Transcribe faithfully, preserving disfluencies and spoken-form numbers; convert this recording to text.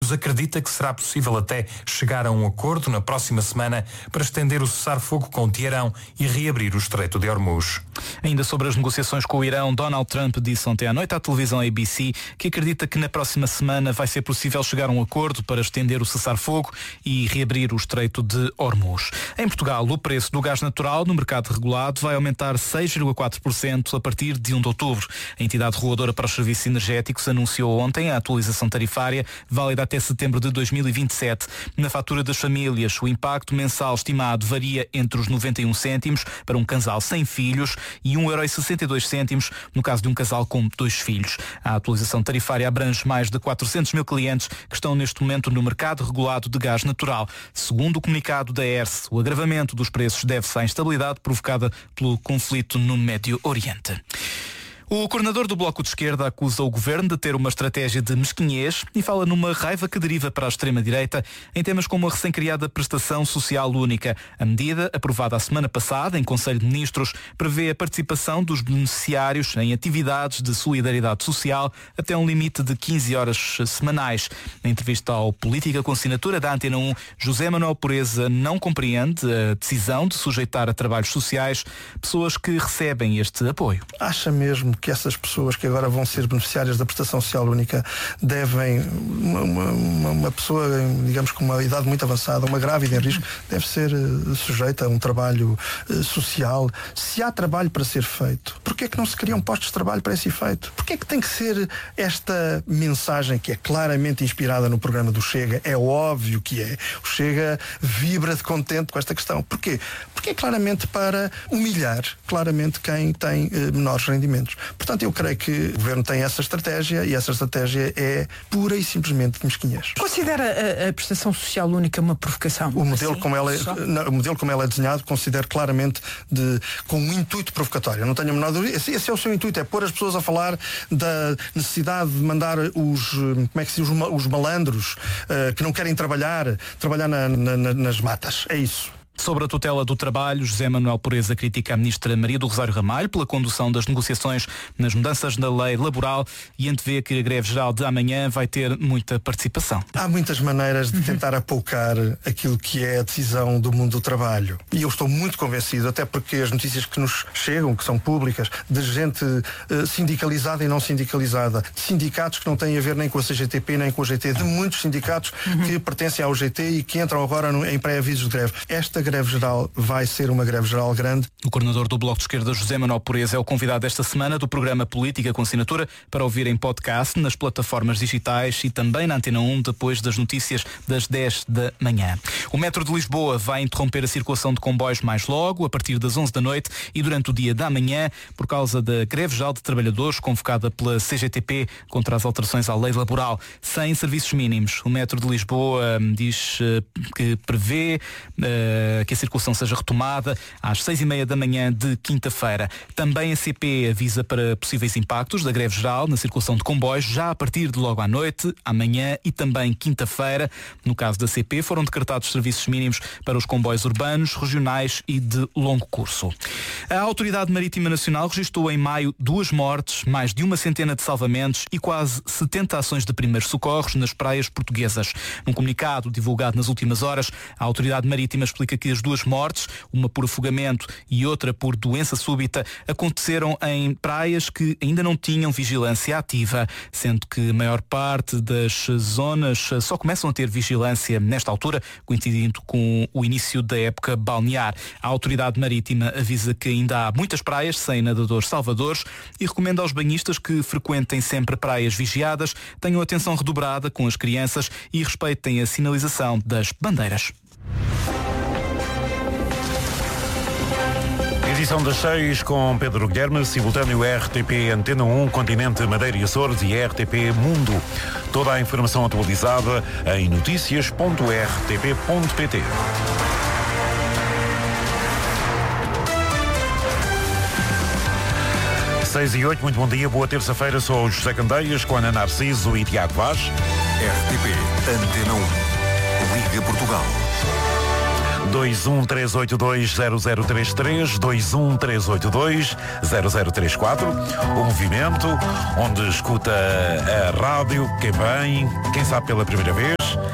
Ormuz acredita que será possível até chegar a um acordo na próxima semana para estender o cessar-fogo com Teherão e reabrir o Estreito de Ormuz. Ainda sobre as negociações com o Irão, Donald Trump disse ontem à noite à televisão A B C que acredita que na próxima semana vai ser possível chegar a um acordo para estender o cessar-fogo e reabrir o Estreito de Ormuz. Em Portugal, o preço do gás natural no mercado regulado vai aumentar seis vírgula quatro por cento a partir de primeiro de outubro. A entidade reguladora para os serviços energéticos anunciou ontem a atualização tarifária, válida até setembro de dois mil e vinte e sete. Na fatura das famílias, o impacto mensal estimado varia entre os noventa e um cêntimos para um casal sem filhos e um euro e sessenta e dois cêntimos no caso de um casal com dois filhos. A atualização tarifária abrange mais de quatrocentos mil clientes que estão neste momento no mercado regulado de gás natural. Segundo o comunicado da E R S, o agravamento dos preços deve-se à instabilidade provocada pelo conflito no Médio Oriente. O coordenador do Bloco de Esquerda acusa o governo de ter uma estratégia de mesquinhez e fala numa raiva que deriva para a extrema-direita em temas como a recém-criada prestação social única. A medida, aprovada a semana passada em Conselho de Ministros, prevê a participação dos beneficiários em atividades de solidariedade social até um limite de quinze horas semanais. Na entrevista ao Política com assinatura da Antena um, José Manuel Pureza não compreende a decisão de sujeitar a trabalhos sociais pessoas que recebem este apoio. Acha mesmo que essas pessoas que agora vão ser beneficiárias da prestação social única devem, uma, uma, uma pessoa, digamos, com uma idade muito avançada, uma grávida em risco, deve ser uh, sujeita a um trabalho uh, social? Se há trabalho para ser feito, porquê é que não se criam postos de trabalho para esse efeito? Porquê é que tem que ser esta mensagem que é claramente inspirada no programa do Chega? É óbvio que é. O Chega vibra de contente com esta questão. Porquê? Porque é claramente para humilhar claramente quem tem uh, menores rendimentos. Portanto, eu creio que o Governo tem essa estratégia e essa estratégia é pura e simplesmente de mesquinhez. Considera a, a prestação social única uma provocação? O modelo, assim, como ela é, não, o modelo como ela é desenhado, considero claramente de, com um intuito provocatório. Não tenho a menor dúvida. Esse, esse é o seu intuito, é pôr as pessoas a falar da necessidade de mandar os, como é que se diz, os, os malandros uh, que não querem trabalhar, trabalhar na, na, nas matas. É isso. Sobre a tutela do trabalho, José Manuel Pureza critica a ministra Maria do Rosário Ramalho pela condução das negociações nas mudanças na lei laboral e antevê que a greve geral de amanhã vai ter muita participação. Há muitas maneiras de tentar apoucar aquilo que é a decisão do mundo do trabalho. E eu estou muito convencido, até porque as notícias que nos chegam, que são públicas, de gente uh, sindicalizada e não sindicalizada, de sindicatos que não têm a ver nem com a C G T P nem com o G T, de muitos sindicatos uhum. que pertencem ao G T e que entram agora no, em pré-avisos de greve. Esta greve geral vai ser uma greve geral grande. O coordenador do Bloco de Esquerda, José Manuel Pureza, é o convidado esta semana do programa Política com assinatura para ouvir em podcast, nas plataformas digitais e também na Antena um, depois das notícias das dez da manhã. O metro de Lisboa vai interromper a circulação de comboios mais logo, a partir das onze da noite e durante o dia da manhã, por causa da greve geral de trabalhadores convocada pela C G T P contra as alterações à lei laboral. Sem serviços mínimos, o metro de Lisboa hum, diz uh, que prevê uh, que a circulação seja retomada às seis e meia da manhã de quinta-feira. Também a C P avisa para possíveis impactos da greve geral na circulação de comboios já a partir de logo à noite, amanhã e também quinta-feira. No caso da C P, foram decretados serviços mínimos para os comboios urbanos, regionais e de longo curso. A Autoridade Marítima Nacional registrou em maio duas mortes, mais de uma centena de salvamentos e quase setenta ações de primeiros socorros nas praias portuguesas. Num comunicado divulgado nas últimas horas, a Autoridade Marítima explica que as duas mortes, uma por afogamento e outra por doença súbita, aconteceram em praias que ainda não tinham vigilância ativa, sendo que a maior parte das zonas só começam a ter vigilância nesta altura, coincidindo com o início da época balnear. A Autoridade Marítima avisa que ainda há muitas praias sem nadadores salvadores e recomenda aos banhistas que frequentem sempre praias vigiadas, tenham atenção redobrada com as crianças e respeitem a sinalização das bandeiras. Edição das seis com Pedro Guilherme, simultâneo R T P Antena um, Continente, Madeira e Açores e R T P Mundo. Toda a informação atualizada em notícias ponto r t p ponto p t. seis e oito, muito bom dia, boa terça-feira, sou o José Candeias com Ana Narciso e Tiago Vaz. R T P Antena um, Liga Portugal. dois um três oito dois zero zero três três, dois um três oito dois zero zero três quatro. O movimento, onde escuta a rádio, quem vem, quem sabe pela primeira vez.